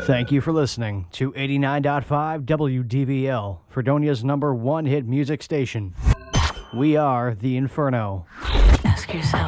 Thank you for listening to 89.5 WDVL, Fredonia's #1 hit music station. We are the Inferno. Ask yourself.